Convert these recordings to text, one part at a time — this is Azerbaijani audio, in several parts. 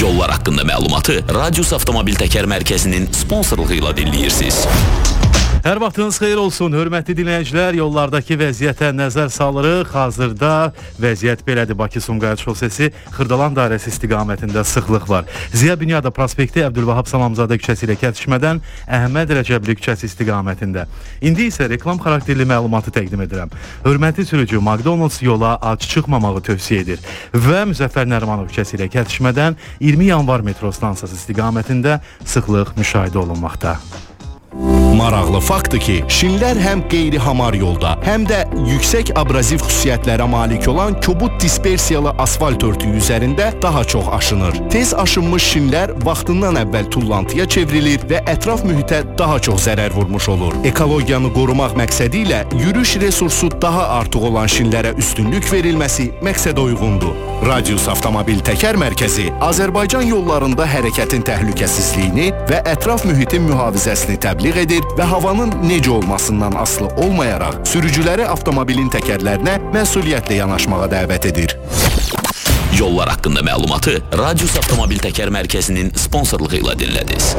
Yollar haqqında məlumatı Radius Avtomobil Təkər Mərkəzinin sponsorluğu ilə dinləyirsiniz. Hər vaxtınız xeyir olsun, hörmətli dinləyicilər. Yollardakı vəziyyətə nəzər salırıq. Hazırda vəziyyət belədir. Bakı-Sumqayıt şosesi Xırdalan dairəsi istiqamətində sıxlıq var. Ziya Bünyada prospekti Əbdülvahab Salamzadə küçəsi ilə kəsişmədən Əhməd Rəcəbli küçəsi istiqamətində. İndi isə reklam xarakterli məlumatı təqdim edirəm. Hörmətli sürücü, McDonald's yola ac çıxmamağı tövsiyə edir və Müzəffər Nərimanov küçəsi ilə kəsişmədən 20 yanvar metro stansiyası istiqamətində sıxlıq müşahidə olunmaqda. Maraqlı faktdır ki, şinlər həm qeyri-hamar yolda, həm də yüksək abraziv xüsusiyyətlərə malik olan kobud dispersiyalı asfalt örtüyü üzərində daha çox aşınır. Tez aşınmış şinlər vaxtından əvvəl tullantıya çevrilir və ətraf mühitə daha çox zərər vurmuş olur. Ekologiyanı qorumaq məqsədi ilə yürüyüş resursu daha artıq olan şinlərə üstünlük verilməsi məqsədə uyğundur. Radius Avtomobil Təkər Mərkəzi Azərbaycan yollarında hərəkətin təhlükəsizliyini və ətraf mühitin mühafizəsini təbliğ edir və havanın necə olmasından asılı olmayaraq sürücüləri avtomobilin təkərlərinə məsuliyyətlə yanaşmağa dəvət edir. Yollar haqqında məlumatı Radius Avtomobil Təkər Mərkəzinin sponsorluğu ilə dinlədiniz.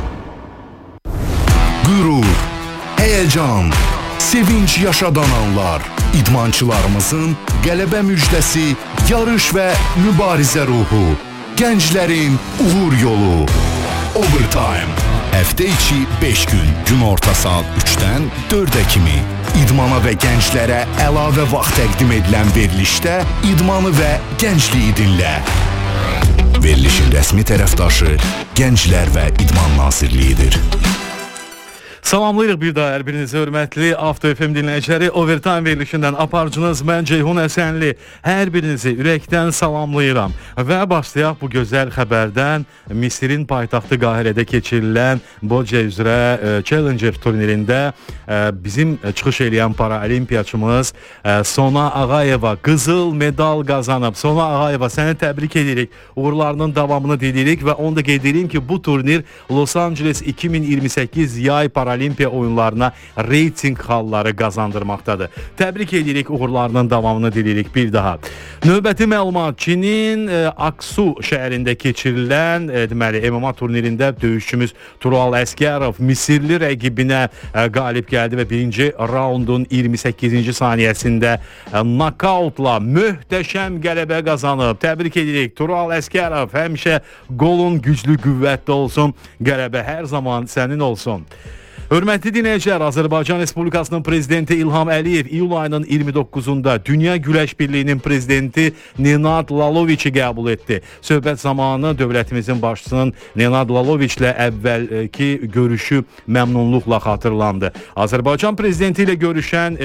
Qürur, həyəcan, sevinç yaşadan anlar, idmançılarımızın qələbə müjdəsi, yarış və mübarizə ruhu, gənclərin uğur yolu, Overtime. Həftə içi 5 gün, gün orta saat 3-dən 4-ə kimi idmana və gənclərə əlavə vaxt təqdim edilən verilişdə idmanı və gəncliyi dinlə. Verilişin rəsmi tərəfdaşı Gənclər və İdman Nazirliyidir. Salamlayırıq bir daha hər birinizi hörmətli Avto FM dinləyiciləri. Overtime verilişindən aparıcınız mən Ceyhun Həsənli. Hər birinizi ürəkdən salamlayıram. Və başlayaq bu gözəl xəbərdən. Misirin paytaxtı Qahirədə keçirilən Bocce üzrə Challenger turnirində bizim çıxış eləyən paralimpiyaçımız Sona Ağayeva qızıl medal qazanıb. Sona Ağayeva, səni təbrik edirik. Uğurlarının davamını dilirik və onu da qeyd edirəm ki, bu turnir Los Angeles 2028 yay Paralimpiya oyunlarına reyting halları qazandırmaqdadır. Təbrik edirik, uğurlarının davamını dilirik bir daha. Növbəti məlumat, Çinin Aksu şəhərində keçirilən deməli MMA turnirində döyüşçümüz Tural Əskərov Misirli rəqibinə qalib gəldi və birinci raundun 28-ci saniyəsində nokautla möhtəşəm qələbə qazanıb. Təbrik edirik, Tural Əskərov. Həmişə qolun güclü, qüvvətli olsun. Qələbə hər zaman sənin olsun. Hörmətli dinləyicilər, Azərbaycan Respublikasının prezidenti İlham Əliyev iyul ayının 29-unda Dünya Güləş Birliyinin prezidenti Nenad Laloviçi qəbul etdi. Söhbət zamanı dövlətimizin başçısının Nenad Laloviçlə əvvəlki görüşü məmnunluqla xatırlandı. Azərbaycan prezidenti ilə görüşən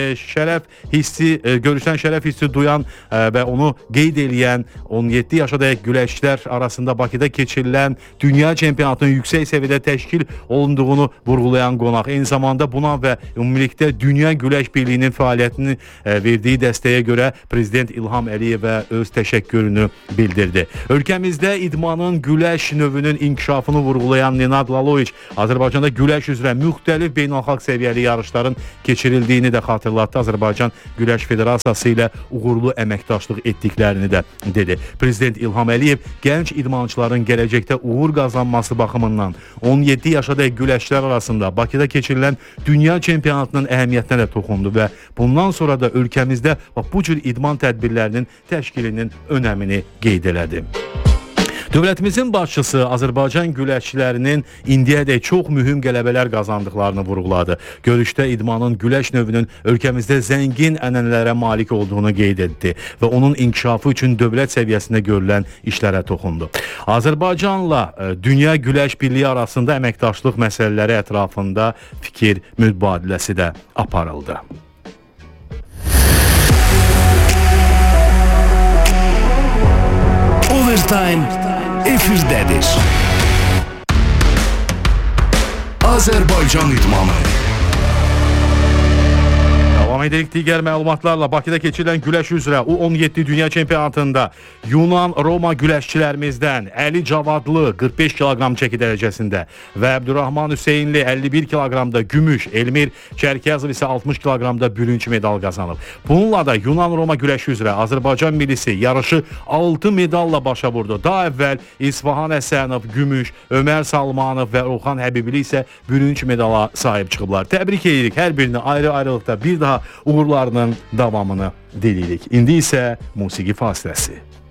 şərəf hissi duyan və onu qeyd eləyən 17 yaşadək güləşçilər arasında Bakıda keçirilən dünya çempionatının yüksək səviyyədə təşkil olunduğunu vurğulayan qonaq. Eyni zamanda buna və ümumilikdə Dünya Güləş Birliyinin fəaliyyətini verdiyi dəstəyə görə prezident İlham Əliyevə öz təşəkkürünü bildirdi. Ölkəmizdə idmanın güləş növünün inkişafını vurğulayan Nenad Laloviç Azərbaycanda güləş üzrə müxtəlif beynəlxalq səviyyəli yarışların keçirildiyini də xatırlatdı. Azərbaycan Güləş Federasiyası ilə uğurlu əməkdaşlıq etdiklərini də dedi. Prezident İlham Əliyev gənc idmançıların gələcəkdə uğur qazanması baxımından 17 yaşadək güləşçilər arasında Bakıda keçirilən dünya çempionatının əhəmiyyətinə də toxundu və bundan sonra da ölkəmizdə bu cür idman tədbirlərinin təşkilinin önəmini qeyd elədi. Dövlətimizin başçısı Azərbaycan güləşçilərinin indiyədək çox mühüm qələbələr qazandıqlarını vurğuladı. Görüşdə idmanın güləş növünün ölkəmizdə zəngin ənənələrə malik olduğunu qeyd etdi və onun inkişafı üçün dövlət səviyyəsində görülən işlərə toxundu. Azərbaycanla Dünya Güləş Birliyi arasında əməkdaşlıq məsələləri ətrafında fikir mübadiləsi də aparıldı. Overtime efirdədir. Azərbaycan idmanı. Davam edirik digər məlumatlarla. Bakıda keçirilən güləş üzrə U17 Dünya Çempionatında Yunan-Roma güləşçilərimizdən Əli Cavadlı 45 kiloqram çəki dərəcəsində və Əbdurrahman Hüseynli 51 kiloqramda gümüş, Elmir Çərkəzov isə 60 kiloqramda bürünc medal qazanıb. Bununla da Yunan-Roma güləşi üzrə Azərbaycan millisi yarışı 6 medalla başa vurdu. Daha əvvəl İsfahan Həsənov gümüş, Ömər Salmanov və Orxan Həbibli isə bürünc medala sahib çıxıblar. Təbrik edirik hər birini ayrı-ayrılıqda, bir daha uğurlarının davamını diləyirik. İndi isə musiqi fasiləsi.